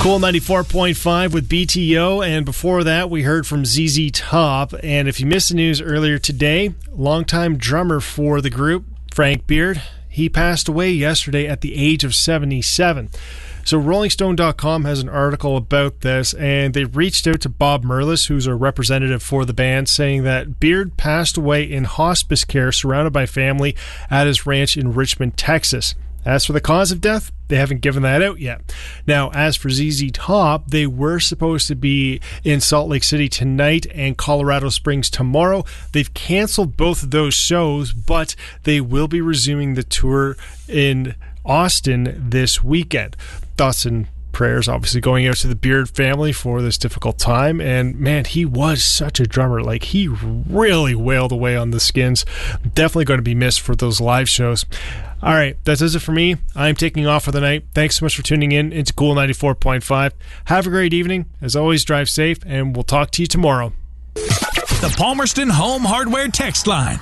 Cool 94.5 with BTO, and before that we heard from ZZ Top. And if you missed the news earlier today, longtime drummer for the group, Frank Beard, he passed away yesterday at the age of 77. So RollingStone.com has an article about this, and they reached out to Bob Merlis, who's a representative for the band, saying that Beard passed away in hospice care surrounded by family at his ranch in Richmond, Texas. As for the cause of death, they haven't given that out yet. Now, as for ZZ Top, they were supposed to be in Salt Lake City tonight and Colorado Springs tomorrow. They've canceled both of those shows, but they will be resuming the tour in Austin this weekend. Thoughts and prayers obviously going out to the Beard family for this difficult time. And man, he was such a drummer. Like, he really wailed away on the Skins. Definitely going to be missed for those live shows. All right, that does it for me. I'm taking off for the night. Thanks so much for tuning in. It's Cool 94.5. Have a great evening. As always, drive safe, and we'll talk to you tomorrow. The Palmerston Home Hardware text line,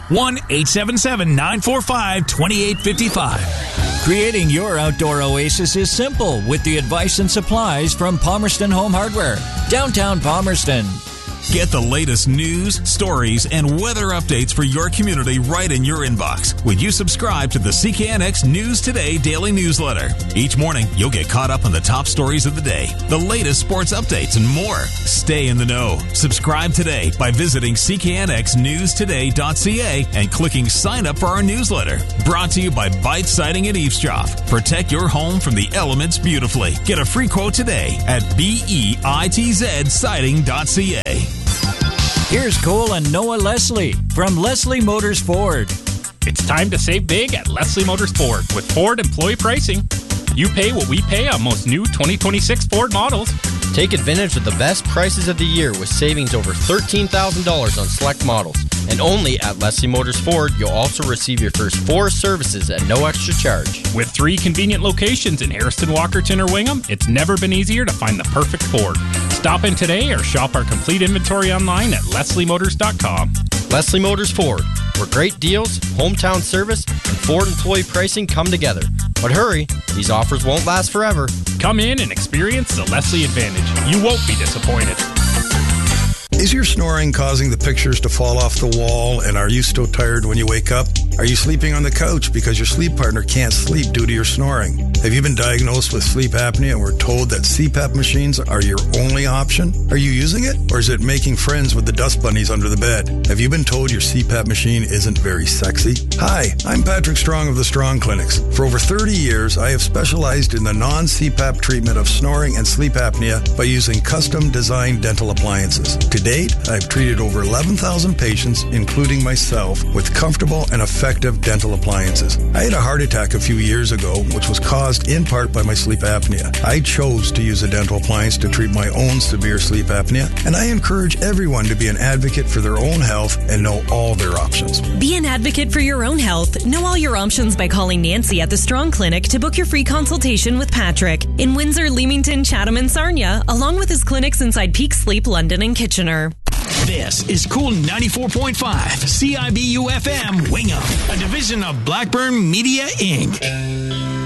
1-877-945-2855. Creating your outdoor oasis is simple with the advice and supplies from Palmerston Home Hardware, downtown Palmerston. Get the latest news, stories, and weather updates for your community right in your inbox when you subscribe to the CKNX News Today daily newsletter. Each morning, you'll get caught up on the top stories of the day, the latest sports updates, and more. Stay in the know. Subscribe today by visiting cknxnewstoday.ca and clicking sign up for our newsletter. Brought to you by Bite Siding and Eavesdrop. Protect your home from the elements beautifully. Get a free quote today at BEITZsiding.ca. Here's Cole and Noah Leslie from Leslie Motors Ford. It's time to save big at Leslie Motors Ford with Ford employee pricing. You pay what we pay on most new 2026 Ford models. Take advantage of the best prices of the year with savings over $13,000 on select models. And only at Leslie Motors Ford, you'll also receive your first 4 services at no extra charge. With 3 convenient locations in Harrison, Walkerton, or Wingham, it's never been easier to find the perfect Ford. Stop in today or shop our complete inventory online at lesliemotors.com. Leslie Motors Ford, where great deals, hometown service, and Ford employee pricing come together. But hurry, these offers won't last forever. Come in and experience the Leslie Advantage. You won't be disappointed. Is your snoring causing the pictures to fall off the wall, and are you still tired when you wake up? Are you sleeping on the couch because your sleep partner can't sleep due to your snoring? Have you been diagnosed with sleep apnea and were told that CPAP machines are your only option? Are you using it, or is it making friends with the dust bunnies under the bed? Have you been told your CPAP machine isn't very sexy? Hi, I'm Patrick Strong of the Strong Clinics. For over 30 years, I have specialized in the non-CPAP treatment of snoring and sleep apnea by using custom-designed dental appliances. To date, I've treated over 11,000 patients, including myself, with comfortable and effective dental appliances. I had a heart attack a few years ago, which was caused in part by my sleep apnea. I chose to use a dental appliance to treat my own severe sleep apnea, and I encourage everyone to be an advocate for their own health and know all their options. Be an advocate for your own health. Know all your options by calling Nancy at the Strong Clinic to book your free consultation with Patrick in Windsor, Leamington, Chatham, and Sarnia, along with his clinics inside Peak Sleep, London, and Kitchener. This is Cool 94.5 CIBU FM Wingham, a division of Blackburn Media Inc.